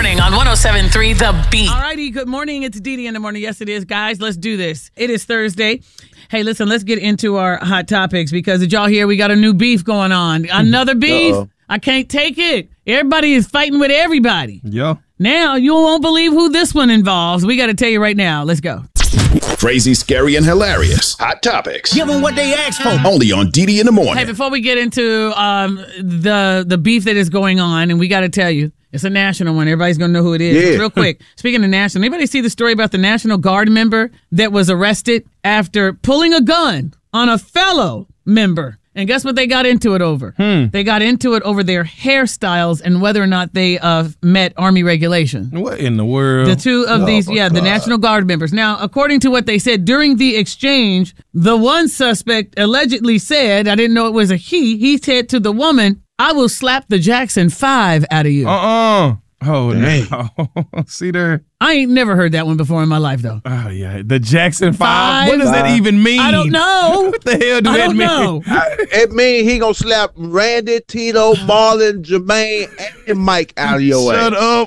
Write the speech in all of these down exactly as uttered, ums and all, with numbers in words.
morning on one oh seven point three The Beat. All righty, good morning. It's Dee Dee in the morning. Yes, it is, guys. Let's do this. It is Thursday. Hey, listen, let's get into our hot topics because did y'all hear we got a new beef going on? Another beef? Uh-oh. I can't take it. Everybody is fighting with everybody. Yeah. Now, you won't believe who this one involves. We got to tell you right now. Let's go. Crazy, scary, and hilarious. Hot topics. Give them what they asked for. Only on Dee Dee in the morning. Hey, before we get into um, the the beef that is going on, and we got to tell you, it's a national one. Everybody's going to know who it is. Yeah. Real quick, speaking of national, anybody see the story about the National Guard member that was arrested after pulling a gun on a fellow member? And guess what they got into it over? Hmm. They got into it over their hairstyles and whether or not they uh, met Army regulation. What in the world? The two of Oh, these, my yeah, the God. National Guard members. Now, according to what they said during the exchange, the one suspect allegedly said, I didn't know it was a he, he said to the woman, I will slap the Jackson five out of you. Uh-uh. Oh, Dang. no. See there? I ain't never heard that one before in my life, though. Oh, yeah. The Jackson Five. Five. What does that Five. even mean? I don't know. What the hell do I that don't mean? know. It mean he gonna slap Randy, Tito, Marlon, Jermaine, and Mike out of your Shut ass.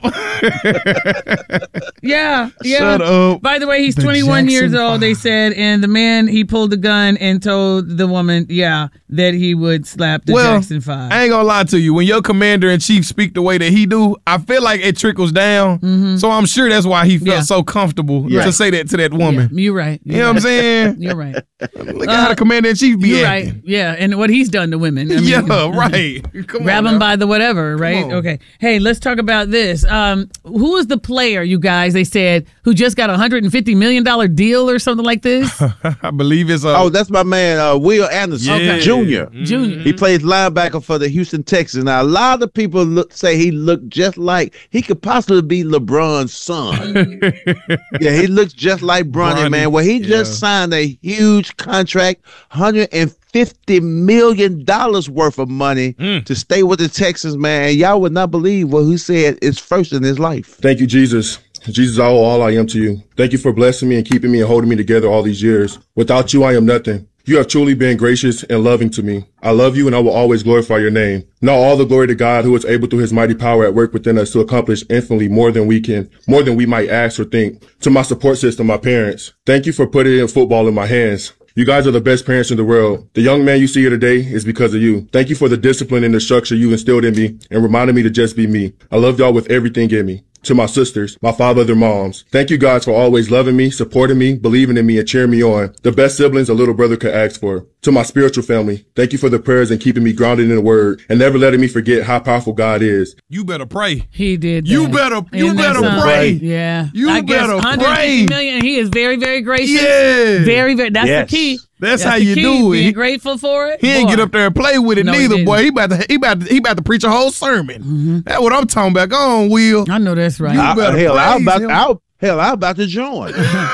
up. Yeah, yeah. Shut up. By the way, he's The twenty-one years Jackson old, they Five. said, and the man, he pulled the gun and told the woman, yeah, that he would slap the Well, Jackson Five. I ain't gonna lie to you. When your commander in chief speak the way that he do, I feel like it trickles down. So I'm sure that's why he felt Yeah. so comfortable Yeah. to say that to that woman. Yeah, you're right. You know what I'm saying? You're right. Look at how the commander in chief be You're acting. right. Yeah, and what he's done to women. I mean, Yeah, right. Come grab on him now. by the whatever, right? on. Okay. Hey, let's talk about this. Um, who is the player, you guys, they said, who just got a one hundred fifty million dollars deal or something like this? I believe it's uh, Oh, that's my man, uh, Will Anderson Yeah. Junior Junior. He plays linebacker for the Houston Texans. Now, a lot of people look, say he looked just like he could possibly be LeBron's son. Yeah, he looks just like Bronny, Bronny, man. Well, he just yeah. signed a huge contract, one hundred fifty million dollars worth of money Mm. to stay with the Texans, man. And y'all would not believe what he said is first in his life. Thank you, Jesus. Jesus, I owe all I am to you. Thank you for blessing me and keeping me and holding me together all these years. Without you, I am nothing. You have truly been gracious and loving to me. I love you and I will always glorify your name. Now all the glory to God who is able through his mighty power at work within us to accomplish infinitely more than we can, more than we might ask or think. To my support system, my parents, thank you for putting in football in my hands. You guys are the best parents in the world. The young man you see here today is because of you. Thank you for the discipline and the structure you instilled in me and reminded me to just be me. I love y'all with everything in me. To my sisters, my father, their moms. Thank you guys for always loving me, supporting me, believing in me, and cheering me on. The best siblings a little brother could ask for. To my spiritual family, thank you for the prayers and keeping me grounded in the word and never letting me forget how powerful God is. you better pray. He did. You that. better- you And that's, better uh, pray. Yeah, You I guess better one hundred fifty pray. million. He is very, very gracious. Yeah. very, very. That's Yes. the key. That's how the you key, do it. Being He- grateful for it. He ain't Boy. get up there and play with it No, he neither, didn't. boy. He about to he about to, he about to preach a whole sermon. That's what I'm talking about. Go on, Will. I know that's right. You I, better hell, I was praise about, him. I, hell, I was about to join.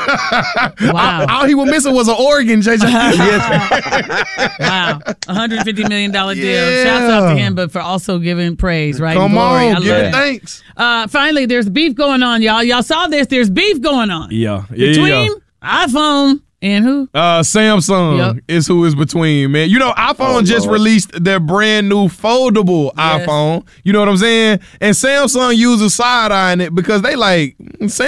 Wow. All he was missing was an organ, J J. Wow. one hundred fifty million dollars deal. Yeah. Shouts out to him, but for also giving praise, right? Come Glory. I on, love give it that. thanks. Uh, finally, there's beef going on, y'all. Y'all saw this. There's beef going on. Yeah, Between iPhone and who? Uh, Samsung Yep. is who is between, man. You know, iPhone Oh, just Lord. released their brand new foldable Yes. iPhone. You know what I'm saying? And Samsung uses side eyeing it because they like Samsung